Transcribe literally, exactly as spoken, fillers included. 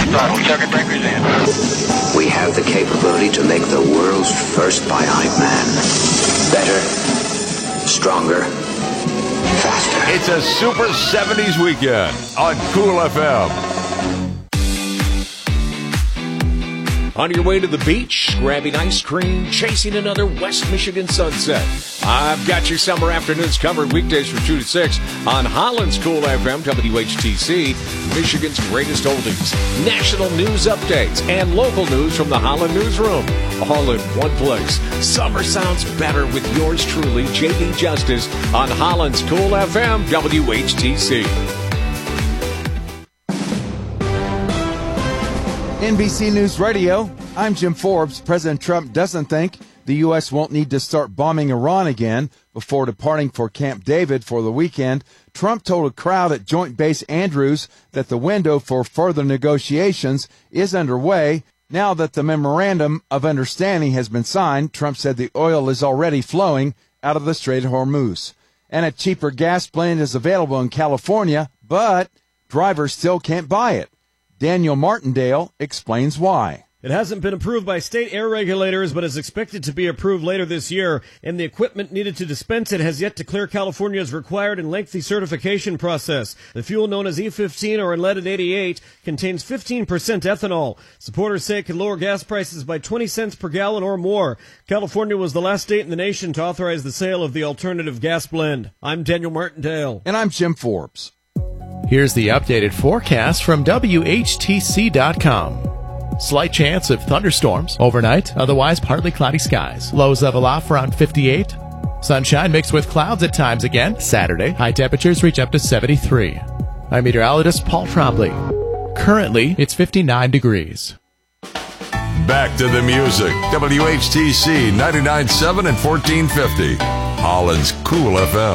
throttle. Circuit breakers in. We have the capability to make the world's first bionic man. Better, stronger, faster. It's a Super seventies weekend on Cool F M. On your way to the beach, grabbing ice cream, chasing another West Michigan sunset. I've got your summer afternoons covered weekdays from two to six on Holland's Cool F M, W H T C, Michigan's greatest oldies, national news updates, and local news from the Holland Newsroom. All in one place. Summer sounds better with yours truly, J D Justice, on Holland's Cool F M, W H T C. N B C News Radio, I'm Jim Forbes. President Trump doesn't think the U S won't need to start bombing Iran again before departing for Camp David for the weekend. Trump told a crowd at Joint Base Andrews that the window for further negotiations is underway. Now that the memorandum of understanding has been signed, Trump said the oil is already flowing out of the Strait of Hormuz. And a cheaper gas blend is available in California, but drivers still can't buy it. Daniel Martindale explains why. It hasn't been approved by state air regulators, but is expected to be approved later this year, and the equipment needed to dispense it has yet to clear California's required and lengthy certification process. The fuel, known as E fifteen or unleaded eighty-eight, contains fifteen percent ethanol. Supporters say it could lower gas prices by twenty cents per gallon or more. California was the last state in the nation to authorize the sale of the alternative gas blend. I'm Daniel Martindale. And I'm Jim Forbes. Here's the updated forecast from W H T C dot com. Slight chance of thunderstorms overnight, otherwise partly cloudy skies. Lows level off around fifty-eight. Sunshine mixed with clouds at times again. Saturday, high temperatures reach up to seventy-three. I'm meteorologist Paul Trombley. Currently, it's fifty-nine degrees. Back to the music. W H T C ninety-nine point seven and fourteen fifty. Holland's Cool F M.